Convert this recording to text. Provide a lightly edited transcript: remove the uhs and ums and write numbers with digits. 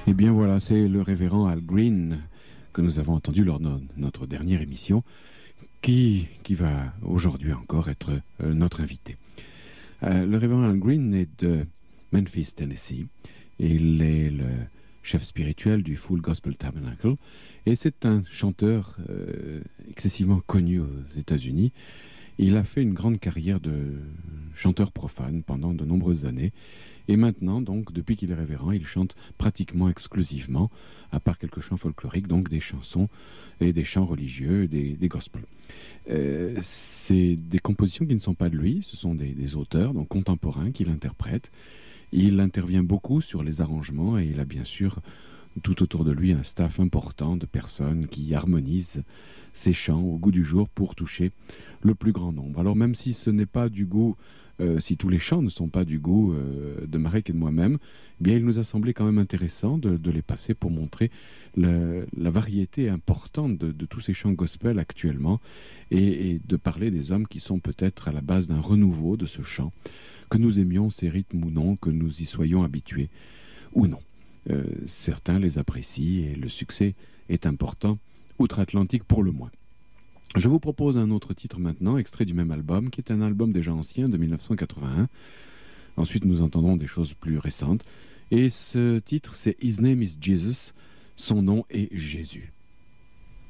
Eh bien voilà, c'est le révérend Al Green que nous avons entendu lors de notre dernière émission qui va aujourd'hui encore être notre invité. Le révérend Al Green est de Memphis, Tennessee. Il est le chef spirituel du Full Gospel Tabernacle et c'est un chanteur excessivement connu aux États-Unis. Il a fait une grande carrière de chanteur profane pendant de nombreuses années. Et maintenant, donc, depuis qu'il est révérend, il chante pratiquement exclusivement, à part quelques chants folkloriques, donc des chansons et des chants religieux, des gospels. C'est des compositions qui ne sont pas de lui, ce sont des auteurs, donc contemporains, qui l'interprètent. Il intervient beaucoup sur les arrangements et il a bien sûr tout autour de lui un staff important de personnes qui harmonisent ces chants au goût du jour pour toucher le plus grand nombre. Alors même si ce n'est pas du goût, si tous les chants ne sont pas du goût de Marek et de moi-même, eh bien il nous a semblé quand même intéressant de les passer pour montrer la variété importante de tous ces chants gospel actuellement et de parler des hommes qui sont peut-être à la base d'un renouveau de ce chant, que nous aimions ces rythmes ou non, que nous y soyons habitués ou non. Certains les apprécient et le succès est important outre-Atlantique pour le moins. Je vous propose un autre titre maintenant, extrait du même album, qui est un album déjà ancien de 1981. Ensuite, nous entendrons des choses plus récentes. Et ce titre, c'est His Name is Jesus. Son nom est Jésus.